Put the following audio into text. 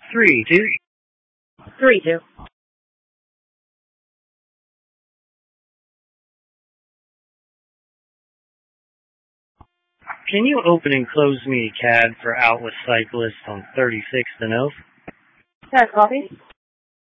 3-2. 3-2. Can you open and close me a cab for Outlet Cyclist on 36th and Oak? Copy.